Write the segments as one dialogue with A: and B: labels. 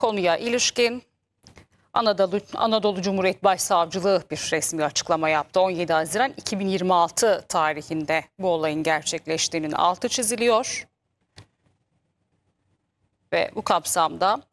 A: Konuya ilişkin Anadolu Cumhuriyet Başsavcılığı bir resmi açıklama yaptı. 17 Haziran 2026 tarihinde bu olayın gerçekleştiğinin altı çiziliyor. Ve bu kapsamda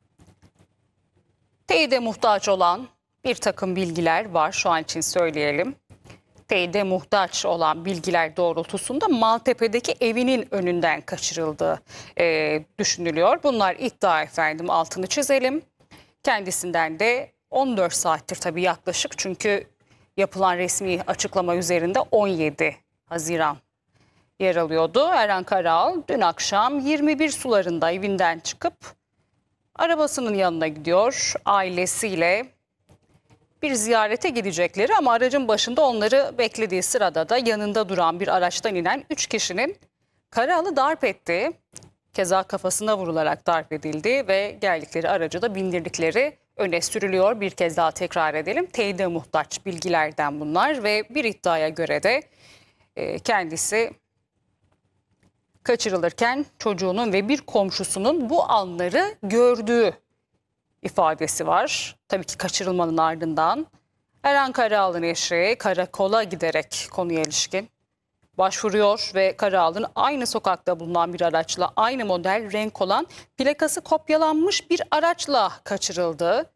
A: teyide muhtaç olan bir takım bilgiler var, şu an için söyleyelim. Teyide muhtaç olan bilgiler doğrultusunda Maltepe'deki evinin önünden kaçırıldığı düşünülüyor. Bunlar iddia efendim, altını çizelim. Kendisinden de 14 saattir tabii yaklaşık, çünkü yapılan resmi açıklama üzerinde 17 Haziran yer alıyordu. Erhan Karal dün akşam 21 sularında evinden çıkıp arabasının yanına gidiyor. Ailesiyle bir ziyarete gidecekleri ama aracın başında onları beklediği sırada da yanında duran bir araçtan inen 3 kişinin Karal'ı darp ettiği, keza kafasına vurularak darp edildi ve geldikleri aracı da bindirdikleri öne sürülüyor. Bir kez daha tekrar edelim. Teyide muhtaç bilgilerden bunlar ve bir iddiaya göre de kendisi kaçırılırken çocuğunun ve bir komşusunun bu anları gördüğü ifadesi var. Tabii ki kaçırılmanın ardından Erhan Karal'ın eşi karakola giderek konuya ilişkin başvuruyor ve Karal'ın aynı sokakta bulunan bir araçla, aynı model, renk olan, plakası kopyalanmış bir araçla kaçırıldı.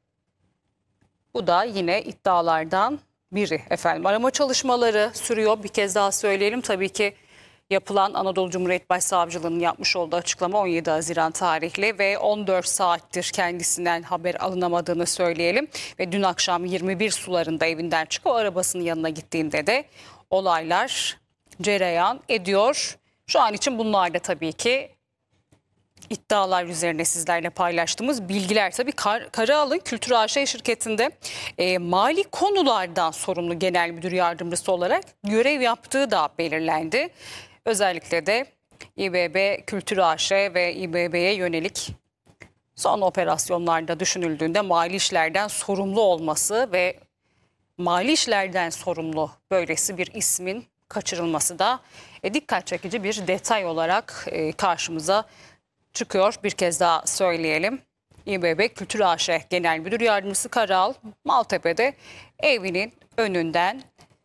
A: Bu da yine iddialardan biri efendim. Arama çalışmaları sürüyor. Bir kez daha söyleyelim. Tabii ki yapılan Anadolu Cumhuriyet Başsavcılığı'nın yapmış olduğu açıklama 17 Haziran tarihli ve 14 saattir kendisinden haber alınamadığını söyleyelim. Ve dün akşam 21 sularında evinden çıkıp arabasının yanına gittiğinde de olaylar cereyan ediyor. Şu an için bunlar da tabii ki iddialar üzerine sizlerle paylaştığımız bilgiler. Tabii Karal'ın Kültür AŞ şirketinde mali konulardan sorumlu genel müdür yardımcısı olarak görev yaptığı da belirlendi. Özellikle de İBB Kültür AŞ ve İBB'ye yönelik son operasyonlarda düşünüldüğünde mali işlerden sorumlu olması ve mali işlerden sorumlu böylesi bir ismin kaçırılması da dikkat çekici bir detay olarak karşımıza çıkıyor. Bir kez daha söyleyelim. İBB Kültür AŞ Genel Müdür Yardımcısı Karal, Maltepe'de evinin önünden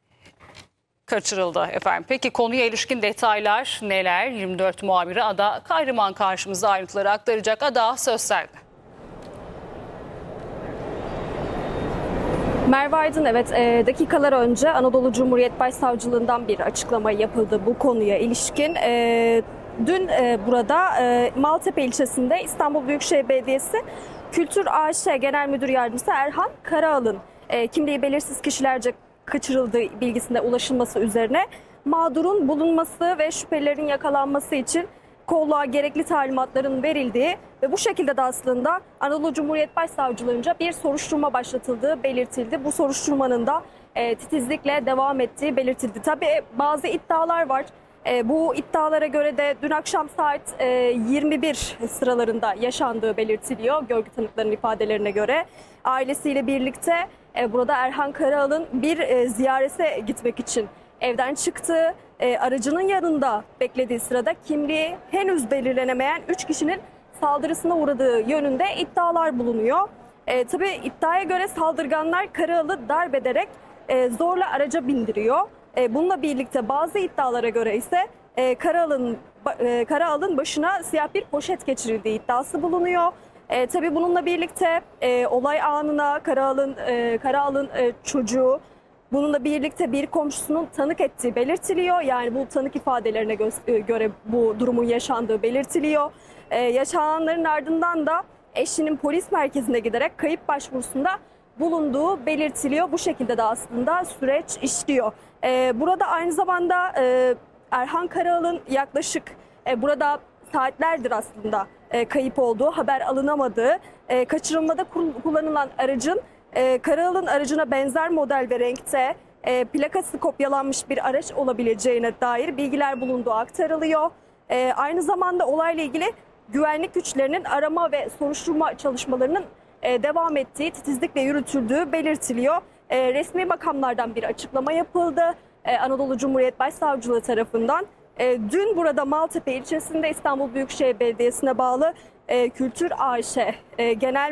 A: kaçırıldı efendim. Peki konuya ilişkin detaylar neler? 24 muhabiri Ada Kahraman karşımıza ayrıntıları aktaracak. Ada, söz sende.
B: Merve Aydın, evet, dakikalar önce Anadolu Cumhuriyet Başsavcılığından bir açıklama yapıldı bu konuya ilişkin. Dün burada Maltepe ilçesinde İstanbul Büyükşehir Belediyesi Kültür AŞ Genel Müdür Yardımcısı Erhan Karal'ın kimliği belirsiz kişilerce kaçırıldığı bilgisine ulaşılması üzerine mağdurun bulunması ve şüphelilerin yakalanması için kolluğa gerekli talimatların verildiği ve bu şekilde de aslında Anadolu Cumhuriyet Başsavcılığınca bir soruşturma başlatıldığı belirtildi. Bu soruşturmanın da titizlikle devam ettiği belirtildi. Tabii bazı iddialar var. Bu iddialara göre de dün akşam saat 21 sıralarında yaşandığı belirtiliyor. Görgü tanıklarının ifadelerine göre ailesiyle birlikte burada Erhan Karal'ın bir ziyarete gitmek için evden çıktığı, aracının yanında beklediği sırada kimliği henüz belirlenemeyen 3 kişinin saldırısına uğradığı yönünde iddialar bulunuyor. Tabii iddiaya göre saldırganlar Karal'ı darp ederek zorla araca bindiriyor. Bununla birlikte bazı iddialara göre ise Karal'ın başına siyah bir poşet geçirildiği iddiası bulunuyor. Tabii bununla birlikte olay anına Karal'ın çocuğu, bununla birlikte bir komşusunun tanık ettiği belirtiliyor. Yani bu tanık ifadelerine göre bu durumun yaşandığı belirtiliyor. Yaşananların ardından da eşinin polis merkezine giderek kayıp başvurusunda bulunduğu belirtiliyor. Bu şekilde de aslında süreç işliyor. Burada aynı zamanda Erhan Karal'ın yaklaşık burada saatlerdir aslında kayıp olduğu, haber alınamadığı, kaçırılmada kullanılan aracın Karal'ın aracına benzer model ve renkte plakası kopyalanmış bir araç olabileceğine dair bilgiler bulunduğu aktarılıyor. Aynı zamanda olayla ilgili güvenlik güçlerinin arama ve soruşturma çalışmalarının devam ettiği, titizlikle yürütüldüğü belirtiliyor. Resmi makamlardan bir açıklama yapıldı. Anadolu Cumhuriyet Başsavcılığı tarafından Dün burada Maltepe ilçesinde İstanbul Büyükşehir Belediyesi'ne bağlı Kültür AŞ Genel